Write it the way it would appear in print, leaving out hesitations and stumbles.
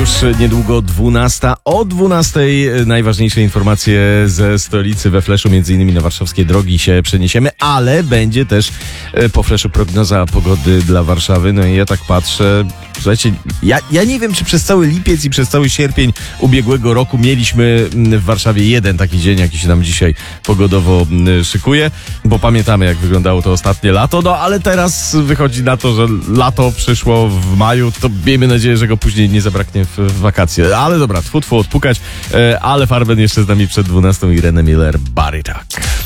Już niedługo 12. O 12 najważniejsze informacje ze stolicy we Fleszu, między innymi na warszawskie drogi się przeniesiemy, ale będzie też po Fleszu prognoza pogody dla Warszawy. No i ja tak patrzę, słuchajcie, ja nie wiem, czy przez cały lipiec i przez cały sierpień ubiegłego roku mieliśmy w Warszawie jeden taki dzień, jaki się nam dzisiaj pogodowo szykuje, bo pamiętamy, jak wyglądało to ostatnie lato, no ale teraz wychodzi na to, że lato przyszło w maju, to miejmy nadzieję, że go później nie zabraknie w wakacje. Ale dobra, tfu, odpukać, ale Farben jeszcze z nami przed 12 i René Miller, Body Talk.